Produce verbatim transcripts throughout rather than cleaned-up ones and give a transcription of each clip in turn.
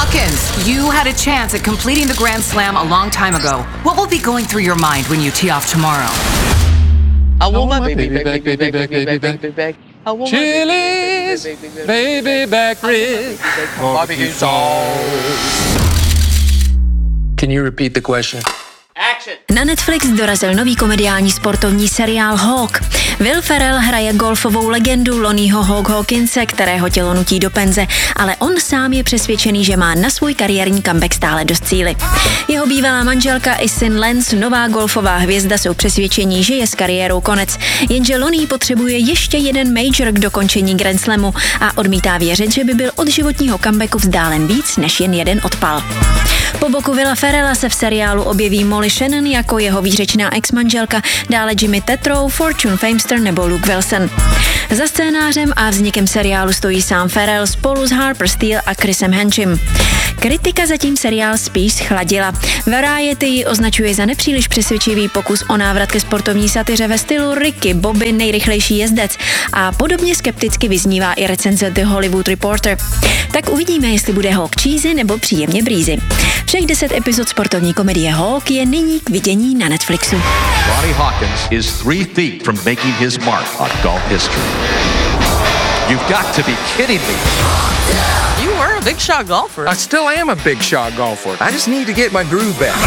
Hawkins, you had a chance at completing the Grand Slam a long time ago. What will be going through your mind when you tee off tomorrow? I want my baby back, baby back, baby back, baby back. Chili's baby back rib Barbecue sauce. Can you repeat the question? Na Netflix dorazil nový komediální sportovní seriál Hawk. Will Ferrell hraje golfovou legendu Lonnieho Hawk Hawkinse, kterého tělo nutí do penze, ale on sám je přesvědčený, že má na svůj kariérní comeback stále dost síly. Jeho bývalá manželka i syn Lance, nová golfová hvězda, jsou přesvědčení, že je s kariérou konec, jenže Lonnie potřebuje ještě jeden major k dokončení Grand Slamu a odmítá věřit, že by byl od životního comebacku vzdálen víc než jen jeden odpal. Po boku Willa Ferrella se v seriálu objeví Molly Shannon jako jeho výřečná ex-manželka, dále Jimmy Tetrow, Fortune Famester nebo Luke Wilson. Za scénářem a vznikem seriálu stojí sám Ferrell spolu s Harper Steele a Chrisem Henchim. Kritika zatím seriál spíš schladila. Variety ji označuje za nepříliš přesvědčivý pokus o návrat ke sportovní satyře ve stylu Ricky Bobby, nejrychlejší jezdec, a podobně skepticky vyznívá i recenze The Hollywood Reporter. Tak uvidíme, jestli bude Hawk cheesy nebo příjemně breezy. Všech deset epizod sportovní komedie Hawk je nyní k vidění na Netflixu. Ronnie Hawkins is three feet from making his mark on golf history. You've got to be kidding me. You were a big shot golfer. I still am a big shot golfer. I just need to get my groove back.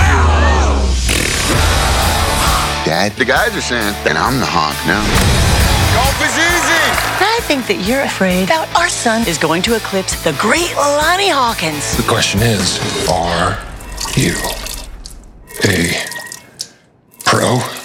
Dad, the guys are saying that I'm the honk now. Golf is easy. I think that you're afraid that our son is going to eclipse the great Lonnie Hawkins. The question is, are you a pro?